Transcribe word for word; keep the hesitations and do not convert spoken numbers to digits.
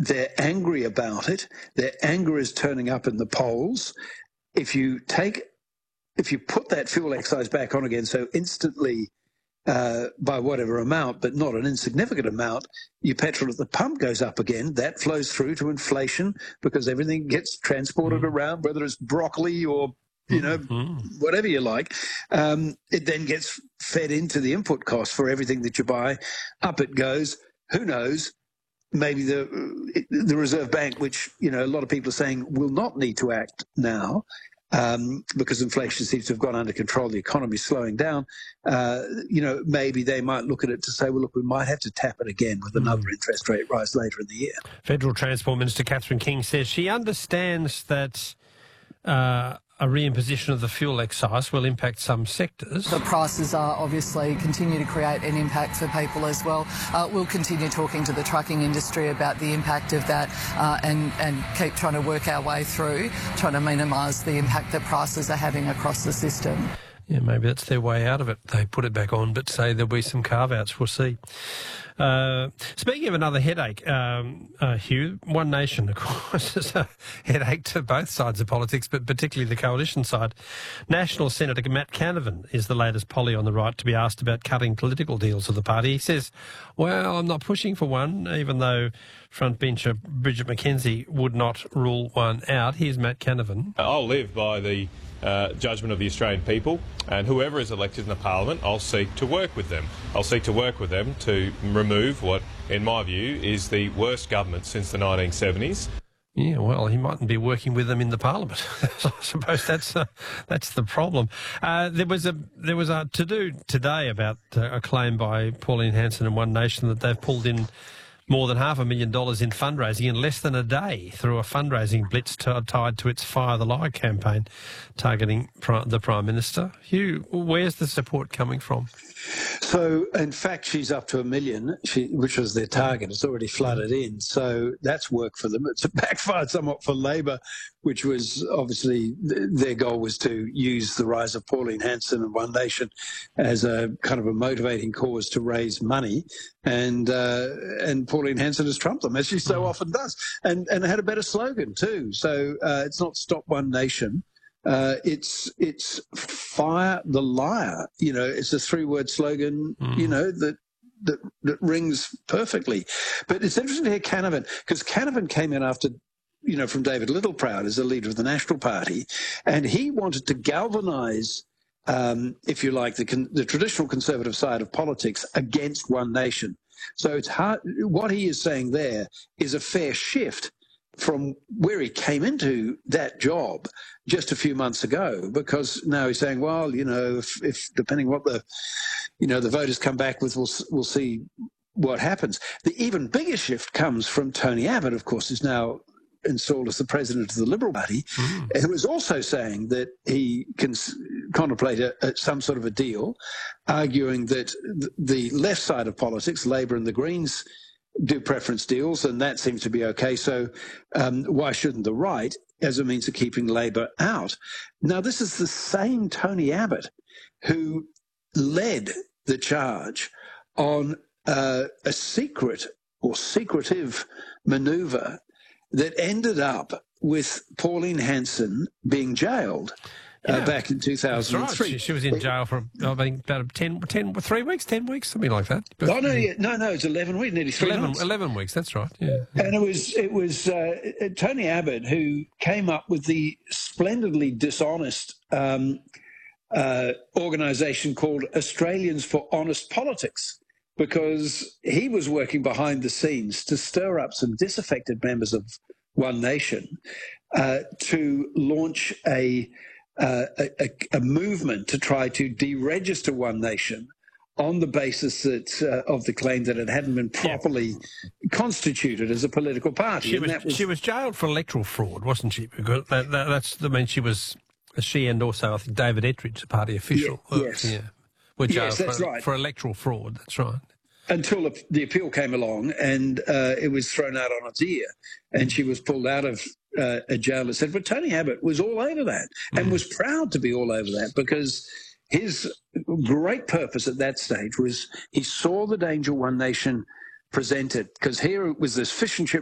they're angry about it. Their anger is turning up in the polls. If you take, if you put that fuel excise back on again so instantly uh, by whatever amount, but not an insignificant amount, your petrol at the pump goes up again. That flows through to inflation because everything gets transported mm. around, whether it's broccoli or you know, mm-hmm. whatever you like. Um, it then gets fed into the input cost for everything that you buy. Up it goes. Who knows? Maybe the the Reserve Bank, which, you know, a lot of people are saying will not need to act now um, because inflation seems to have gone under control, the economy is slowing down, uh, you know, maybe they might look at it to say, well, look, we might have to tap it again with another mm. interest rate rise later in the year. Federal Transport Minister Catherine King says she understands that uh, a reimposition of the fuel excise will impact some sectors. The prices are obviously continue to create an impact for people as well. Uh, we'll continue talking to the trucking industry about the impact of that uh, and, and keep trying to work our way through, trying to minimise the impact that prices are having across the system. Yeah, maybe that's their way out of it. They put it back on, but say there'll be some carve-outs. We'll see. Uh, speaking of another headache, um, uh, Hugh, One Nation, of course, is a headache to both sides of politics, but particularly the coalition side. National Senator Matt Canavan is the latest Polly on the right to be asked about cutting political deals of the party. He says, well, I'm not pushing for one, even though frontbencher Bridget McKenzie would not rule one out. Here's Matt Canavan. I'll live by the Uh, judgment of the Australian people, and whoever is elected in the parliament, I'll seek to work with them. I'll seek to work with them to remove what, in my view, is the worst government since the nineteen seventies. Yeah, well, he mightn't be working with them in the parliament. I suppose that's uh, that's the problem. Uh, there was a there was a to do today about uh, a claim by Pauline Hanson and One Nation that they've pulled in more than half a million dollars in fundraising in less than a day through a fundraising blitz t- tied to its Fire the Lie campaign targeting pri- the Prime Minister. Hugh, where's the support coming from? So, in fact, she's up to a million, she, which was their target. It's already flooded in. So that's worked for them. It's backfired somewhat for Labor, which was obviously their goal was to use the rise of Pauline Hanson and One Nation as a kind of a motivating cause to raise money. And uh, and Pauline Hanson has trumped them, as she so often does, and, and had a better slogan too. So uh, it's not Stop One Nation. Uh, it's it's Fire the Liar. You know, it's a three-word slogan. Mm. You know that, that that rings perfectly. But it's interesting to hear Canavan, because Canavan came in after, you know, from David Littleproud as the leader of the National Party, and he wanted to galvanise, um, if you like, the con- the traditional conservative side of politics against One Nation. So it's hard. What he is saying there is a fair shift from where he came into that job just a few months ago, because now he's saying, well, you know, if, if depending what the, you know, the voters come back with, we'll, we'll see what happens. The even bigger shift comes from Tony Abbott, of course, who's now installed as the president of the Liberal Party, mm. who is also saying that he can contemplate a, a, some sort of a deal, arguing that the left side of politics, Labor and the Greens, do preference deals, and that seems to be okay. So um, why shouldn't the right, as a means of keeping Labor out? Now, this is the same Tony Abbott who led the charge on uh, a secret or secretive manoeuvre that ended up with Pauline Hanson being jailed. Yeah. Uh, back in two thousand three. Right. She, she was in jail for, I think, about ten, ten, three weeks, ten weeks, something like that. But, oh, no, yeah, no, no, it's eleven weeks, nearly three eleven, months. eleven weeks, that's right, yeah. And it was it was uh, Tony Abbott who came up with the splendidly dishonest um, uh, organisation called Australians for Honest Politics, because he was working behind the scenes to stir up some disaffected members of One Nation uh, to launch a Uh, a, a movement to try to deregister One Nation on the basis that uh, of the claim that it hadn't been properly yeah. constituted as a political party. She and was, that was, she was jailed for electoral fraud, wasn't she? Because that, that, that's I mean, she was she and also I think David Ettridge, the party official. Yeah, yes, yeah, were jailed yes, that's for, right. for electoral fraud. That's right. Until the appeal came along and uh, it was thrown out on its ear, and she was pulled out of uh, a jail, et cetera. But Tony Abbott was all over that and mm. was proud to be all over that, because his great purpose at that stage was he saw the danger One Nation presented, because here it was this fish and chip